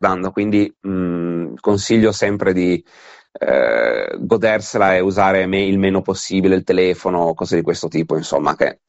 dando, quindi consiglio sempre di godersela e usare il meno possibile il telefono, cose di questo tipo, insomma, che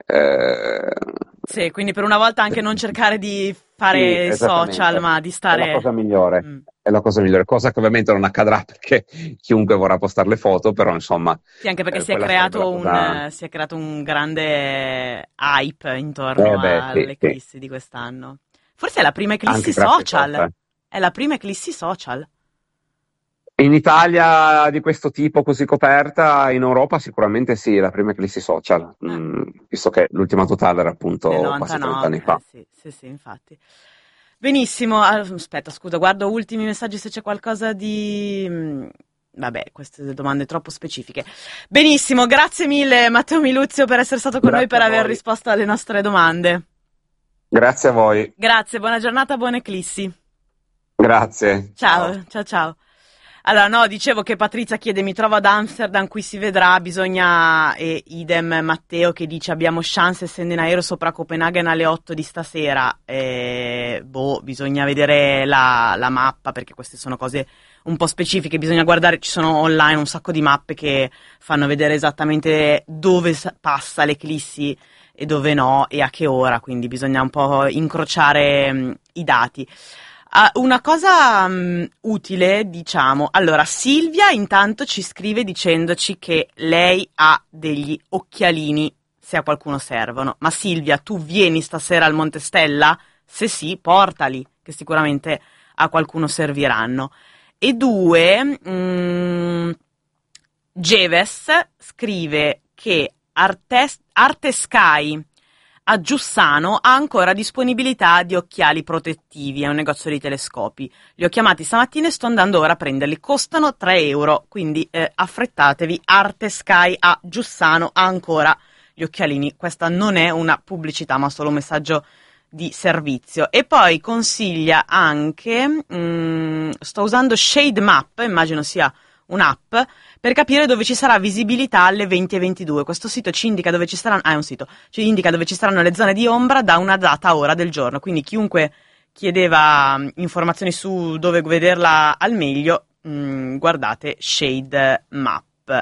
Sì, quindi per una volta anche non cercare di sì, fare social, esattamente, ma di è la stare... cosa migliore. Mm. È la cosa migliore, cosa che ovviamente non accadrà perché chiunque vorrà postare le foto, però insomma, Sì, anche perché quella sarebbe la cosa. si è creato un grande hype intorno Beh, sì, sì, all'eclissi di quest'anno. Forse è la prima eclissi anche grazie ai social. social. È la prima eclissi social In Italia di questo tipo così coperta, in Europa sicuramente sì, la prima eclissi social, visto che l'ultima totale era del appunto quasi 30 99. anni fa. Sì, sì, sì, infatti. Benissimo. Ah, aspetta, scusa, guardo ultimi messaggi se c'è qualcosa di... Vabbè, queste domande troppo specifiche. Benissimo, grazie mille Matteo Miluzio per essere stato con noi, Grazie per a aver voi. risposto alle nostre domande. Grazie a voi, Grazie, buona giornata, buona eclissi. grazie, ciao. Ciao, ciao, ciao. Allora, no, dicevo che Patrizia chiede, mi trovo ad Amsterdam, qui si vedrà, bisogna, e idem Matteo che dice, abbiamo chance essendo in aereo sopra Copenaghen alle 8 di stasera. Bisogna vedere la mappa, perché queste sono cose un po' specifiche, bisogna guardare, ci sono online un sacco di mappe che fanno vedere esattamente dove passa l'eclissi e dove no, e a che ora, quindi bisogna un po' incrociare i dati. Una cosa utile, diciamo. Allora, Silvia intanto ci scrive dicendoci che lei ha degli occhialini, se a qualcuno servono. Ma Silvia, tu vieni stasera al Montestella? Se sì, portali, che sicuramente a qualcuno serviranno. E due, Geves scrive che Arte Sky a Giussano ha ancora disponibilità di occhiali protettivi, è un negozio di telescopi. Li ho chiamati stamattina e sto andando ora a prenderli. Costano 3 euro, quindi affrettatevi. Arte Sky a Giussano ha ancora gli occhialini. Questa non è una pubblicità, ma solo un messaggio di servizio. E poi consiglia anche, sto usando Shade Map, immagino sia un'app, per capire dove ci sarà visibilità alle 20:22. Questo sito ci indica dove ci saranno, è un sito, ci indica dove ci saranno le zone di ombra da una data a ora del giorno, quindi chiunque chiedeva informazioni su dove vederla al meglio, guardate Shade Map.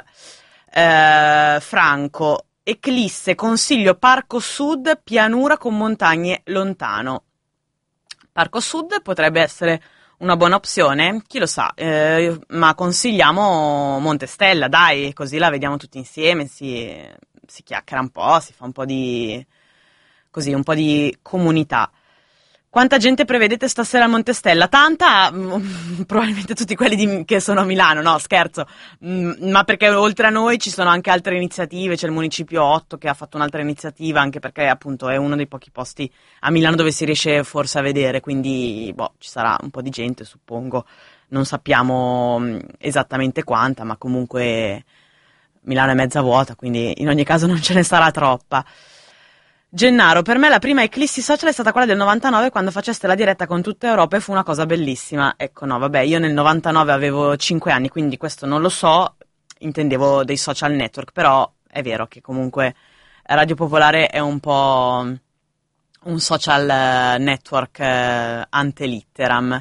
Franco, Eclisse, consiglio Parco Sud, pianura con montagne lontano. Parco Sud potrebbe essere una buona opzione, chi lo sa, ma consigliamo Montestella, dai, così la vediamo tutti insieme, si chiacchiera un po', si fa un po' di, così, un po' di comunità. Quanta gente prevedete stasera a Montestella? Tanta, probabilmente tutti quelli che sono a Milano, no scherzo, ma perché oltre a noi ci sono anche altre iniziative, c'è il Municipio 8 che ha fatto un'altra iniziativa, anche perché appunto è uno dei pochi posti a Milano dove si riesce forse a vedere, quindi ci sarà un po' di gente suppongo, non sappiamo esattamente quanta, ma comunque Milano è mezza vuota, quindi in ogni caso non ce ne sarà troppa. Gennaro, per me la prima eclissi social è stata quella del 99 quando faceste la diretta con tutta Europa e fu una cosa bellissima. Ecco, no, vabbè, io nel 99 avevo 5 anni, quindi questo non lo so, intendevo dei social network, però è vero che comunque Radio Popolare è un po' un social network ante litteram.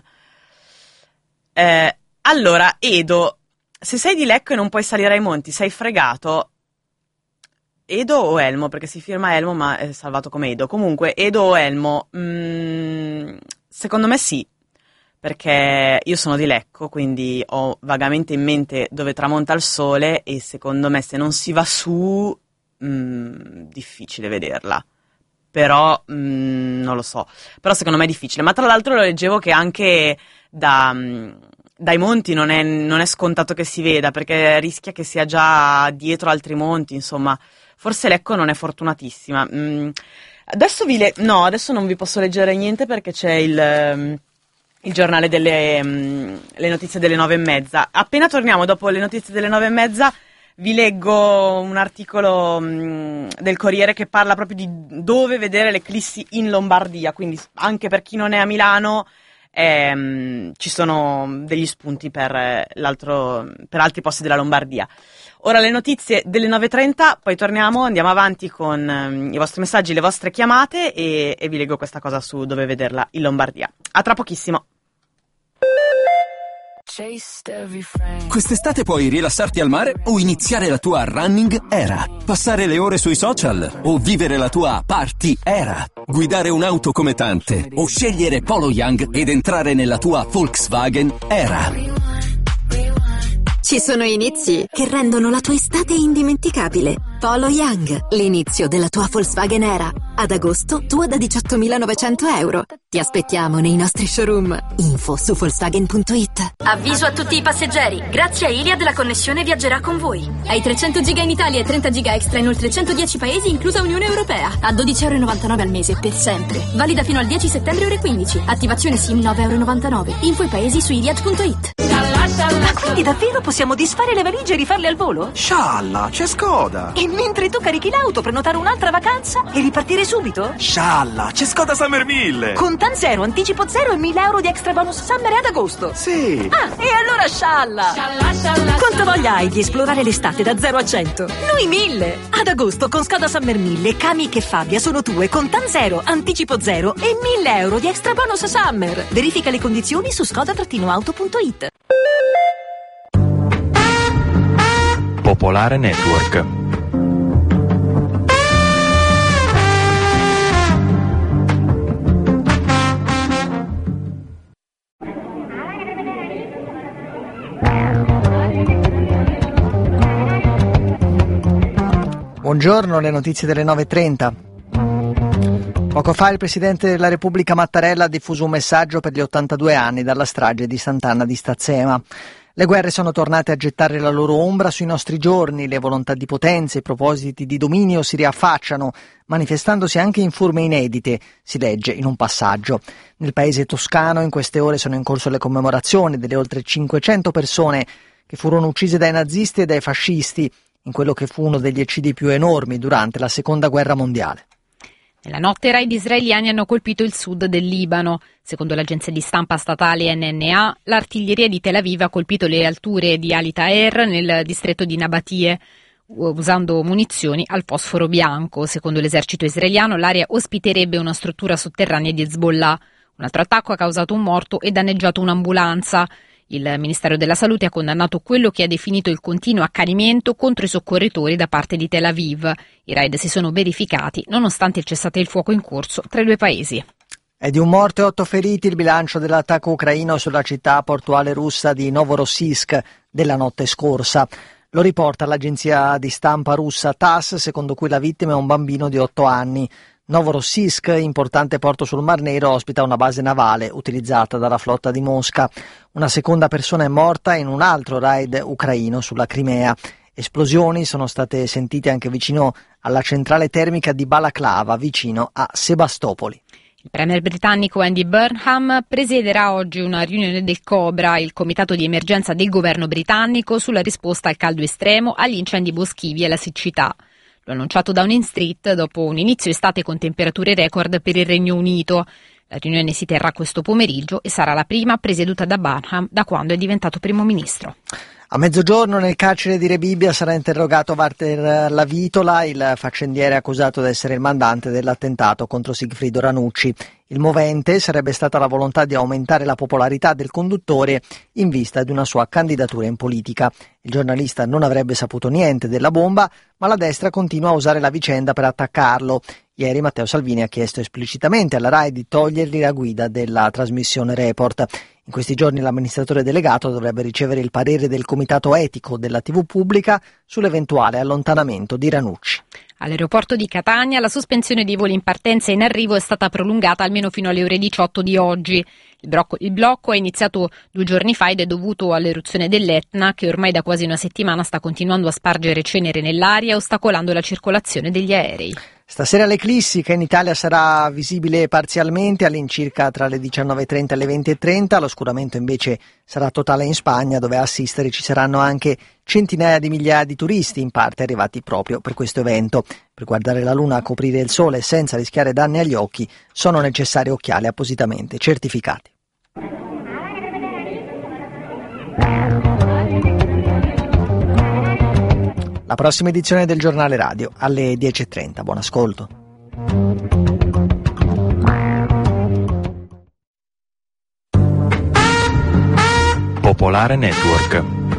Allora, Edo, se sei di Lecco e non puoi salire ai monti, sei fregato. Edo o Elmo? Perché si firma Elmo ma è salvato come Edo. Comunque, Edo o Elmo? Secondo me sì, perché io sono di Lecco, quindi ho vagamente in mente dove tramonta il sole e secondo me se non si va su, difficile vederla. Però, non lo so. Però secondo me è difficile. Ma tra l'altro lo leggevo che anche dai monti non è scontato che si veda, perché rischia che sia già dietro altri monti, insomma. Forse Lecco non è fortunatissima. Adesso no, adesso non vi posso leggere niente perché c'è il giornale le notizie delle 9:30. Appena torniamo dopo le notizie delle 9:30 vi leggo un articolo del Corriere che parla proprio di dove vedere l'eclissi in Lombardia, quindi anche per chi non è a Milano ci sono degli spunti per altri posti della Lombardia. Ora le notizie delle 9:30, poi torniamo, andiamo avanti con i vostri messaggi, le vostre chiamate e vi leggo questa cosa su dove vederla in Lombardia. A tra pochissimo. Quest'estate puoi rilassarti al mare o iniziare la tua running era, passare le ore sui social o vivere la tua party era, guidare un'auto come tante o scegliere Polo Young ed entrare nella tua Volkswagen era. Ci sono inizi che rendono la tua estate indimenticabile. Polo Young, l'inizio della tua Volkswagen era. Ad agosto, tua da 18.900 euro. Ti aspettiamo nei nostri showroom. Info su Volkswagen.it. Avviso a tutti i passeggeri. Grazie a Iliad la connessione viaggerà con voi. Hai 300 giga in Italia e 30 giga extra in oltre 110 paesi, inclusa Unione Europea. A 12,99 € al mese, per sempre. Valida fino al 10 settembre ore 15. Attivazione SIM 9,99 €. Info i paesi su Iliad.it. Ma quindi davvero possiamo disfare le valigie e rifarle al volo? Scialla, c'è Skoda! E mentre tu carichi l'auto, prenotare un'altra vacanza e ripartire subito? Scialla, c'è Skoda Summer 1000! Con TAN 0, anticipo 0 e 1.000 euro di extra bonus summer ad agosto! Sì! Ah, e allora scialla! Quanta voglia hai di esplorare l'estate da 0 a 100? Noi 1000! Ad agosto con Skoda Summer 1000, Kamiq e Fabia sono tue con TAN 0, anticipo 0 e 1.000 euro di extra bonus summer! Verifica le condizioni su skoda-auto.it. Popolare Network. Buongiorno, le notizie delle 9:30. Poco fa il Presidente della Repubblica Mattarella ha diffuso un messaggio per gli 82 anni dalla strage di Sant'Anna di Stazzema. Le guerre sono tornate a gettare la loro ombra sui nostri giorni, le volontà di potenza e i propositi di dominio si riaffacciano, manifestandosi anche in forme inedite, si legge in un passaggio. Nel paese toscano in queste ore sono in corso le commemorazioni delle oltre 500 persone che furono uccise dai nazisti e dai fascisti, in quello che fu uno degli eccidi più enormi durante la Seconda Guerra Mondiale. Nella notte raid israeliani hanno colpito il sud del Libano. Secondo l'agenzia di stampa statale NNA, l'artiglieria di Tel Aviv ha colpito le alture di Ali Taher nel distretto di Nabatie, usando munizioni al fosforo bianco. Secondo l'esercito israeliano, l'area ospiterebbe una struttura sotterranea di Hezbollah. Un altro attacco ha causato un morto e danneggiato un'ambulanza. Il Ministero della Salute ha condannato quello che ha definito il continuo accanimento contro i soccorritori da parte di Tel Aviv. I raid si sono verificati nonostante il cessate il fuoco in corso tra i due paesi. È di un morto e 8 feriti il bilancio dell'attacco ucraino sulla città portuale russa di Novorossiysk della notte scorsa. Lo riporta l'agenzia di stampa russa TASS, secondo cui la vittima è un bambino di 8 anni. Novorossiysk, importante porto sul Mar Nero, ospita una base navale utilizzata dalla flotta di Mosca. Una seconda persona è morta in un altro raid ucraino sulla Crimea. Esplosioni sono state sentite anche vicino alla centrale termica di Balaklava, vicino a Sebastopoli. Il premier britannico Andy Burnham presiederà oggi una riunione del COBRA, il comitato di emergenza del governo britannico, sulla risposta al caldo estremo, agli incendi boschivi e alla siccità. Lo annunciato Downing Street dopo un inizio estate con temperature record per il Regno Unito. La riunione si terrà questo pomeriggio e sarà la prima presieduta da Burnham da quando è diventato primo ministro. A mezzogiorno nel carcere di Rebibbia sarà interrogato Walter Lavitola, il faccendiere accusato di essere il mandante dell'attentato contro Sigfrido Ranucci. Il movente sarebbe stata la volontà di aumentare la popolarità del conduttore in vista di una sua candidatura in politica. Il giornalista non avrebbe saputo niente della bomba, ma la destra continua a usare la vicenda per attaccarlo. Ieri Matteo Salvini ha chiesto esplicitamente alla RAI di togliergli la guida della trasmissione Report. In questi giorni l'amministratore delegato dovrebbe ricevere il parere del comitato etico della TV pubblica sull'eventuale allontanamento di Ranucci. All'aeroporto di Catania la sospensione dei voli in partenza e in arrivo è stata prolungata almeno fino alle ore 18 di oggi. Il blocco è iniziato 2 giorni fa ed è dovuto all'eruzione dell'Etna, che ormai da quasi una settimana sta continuando a spargere cenere nell'aria, ostacolando la circolazione degli aerei. Stasera l'eclissi, che in Italia sarà visibile parzialmente all'incirca tra le 19.30 e le 20.30, l'oscuramento invece sarà totale in Spagna, dove a assistere ci saranno anche centinaia di migliaia di turisti, in parte arrivati proprio per questo evento. Per guardare la luna a coprire il sole senza rischiare danni agli occhi sono necessari occhiali appositamente certificati. La prossima edizione del Giornale Radio alle 10.30. Buon ascolto. Popolare Network.